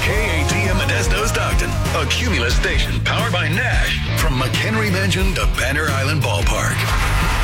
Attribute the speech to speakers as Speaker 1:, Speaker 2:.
Speaker 1: KATM Modesto Stockton, a Cumulus station powered by Nash from McHenry Mansion to Banner Island Ballpark.